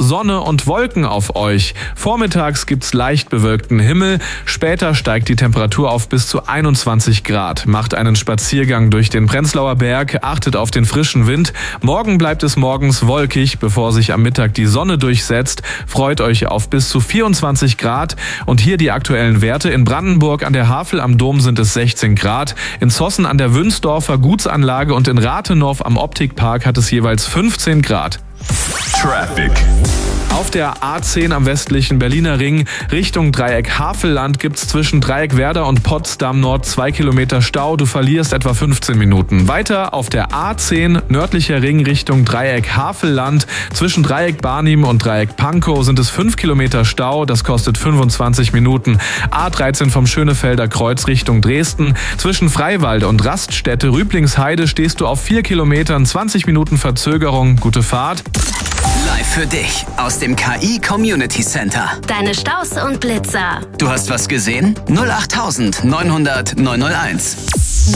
Sonne und Wolken auf euch. Vormittags gibt's leicht bewölkten Himmel, später steigt die Temperatur auf bis zu 21 Grad. Macht einen Spaziergang durch den Prenzlauer Berg, achtet auf den frischen Wind. Morgen bleibt es morgens wolkig, bevor sich am Mittag die Sonne durchsetzt. Freut euch auf bis zu 24 Grad. Und hier die aktuellen Werte. In Brandenburg an der Havel am Dom sind es 16 Grad. In Zossen an der Wünsdorfer Gutsanlage und in Rathenow am Optikpark hat es jeweils 15 Grad. Traffic. Auf der A10 am westlichen Berliner Ring Richtung Dreieck Havelland gibt's zwischen Dreieck Werder und Potsdam Nord 2 Kilometer Stau. Du verlierst etwa 15 Minuten. Weiter auf der A10 nördlicher Ring Richtung Dreieck Havelland. Zwischen Dreieck Barnim und Dreieck Pankow sind es 5 Kilometer Stau. Das kostet 25 Minuten. A13 vom Schönefelder Kreuz Richtung Dresden. Zwischen Freiwalde und Raststätte Rüblingsheide stehst du auf 4 Kilometern, 20 Minuten Verzögerung. Gute Fahrt. Live für dich aus dem KI Community Center. Deine Staus und Blitzer. Du hast was gesehen? 08900 901.